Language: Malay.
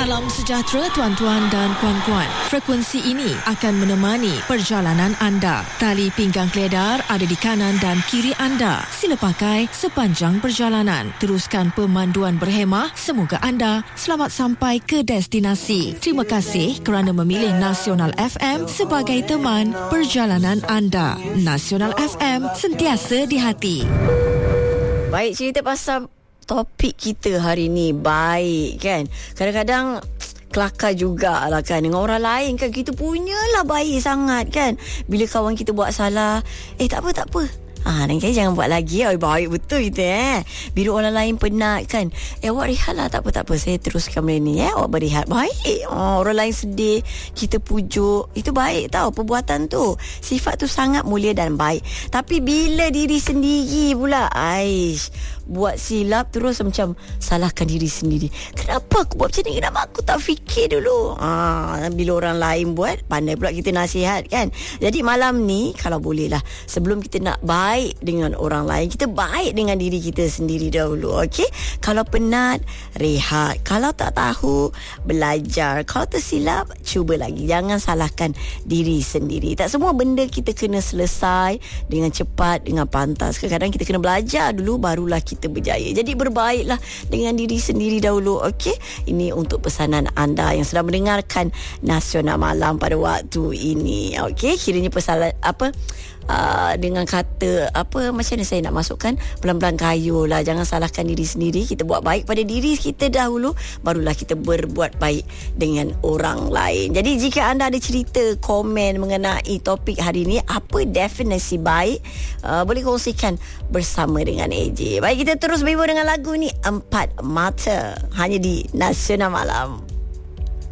Salam sejahtera tuan-tuan dan puan-puan. Frekuensi ini akan menemani perjalanan anda. Tali pinggang keledar ada di kanan dan kiri anda. Sila pakai sepanjang perjalanan. Teruskan pemanduan berhemah. Semoga anda selamat sampai ke destinasi. Terima kasih kerana memilih Nasional FM sebagai teman perjalanan anda. Nasional FM, sentiasa di hati. Baik, cerita pasal topik kita hari ni baik kan. Kadang-kadang kelakar jugalah kan dengan orang lain kan. Kita punyalah baik sangat kan. Bila kawan kita buat salah, tak apa. Nanti jangan buat lagi. Baik betul kita Bila orang lain penat kan, awak rehat lah. Tak apa, saya teruskan benda ni awak berehat. Baik. Orang lain sedih, kita pujuk. Itu baik tau. Perbuatan tu, sifat tu sangat mulia dan baik. Tapi bila diri sendiri pula buat silap, terus macam salahkan diri sendiri. Kenapa aku buat macam ni? Kenapa aku tak fikir dulu? Bila orang lain buat, pandai pula kita nasihat kan. Jadi malam ni, kalau boleh lah, sebelum kita nak baik dengan orang lain, kita baik dengan diri kita sendiri dahulu. Okey? Kalau penat, rehat. Kalau tak tahu, belajar. Kalau tersilap, cuba lagi. Jangan salahkan diri sendiri. Tak semua benda kita kena selesai dengan cepat, dengan pantas. Kadang-kadang kita kena belajar dulu, barulah kita berjaya. Jadi berbaiklah dengan diri sendiri dahulu. Okey? Ini untuk pesanan anda yang sedang mendengarkan Nasional Malam pada waktu ini. Okey? Kiranya pesanan dengan kata macam mana saya nak masukkan, pelan-pelan kayu lah. Jangan salahkan diri sendiri. Kita buat baik pada diri kita dahulu, barulah kita berbuat baik dengan orang lain. Jadi jika anda ada cerita, komen mengenai topik hari ini, apa definisi baik, boleh kongsikan bersama dengan AJ. Baik, kita terus berhibur dengan lagu ni, Empat Mata, hanya di Nasional Malam.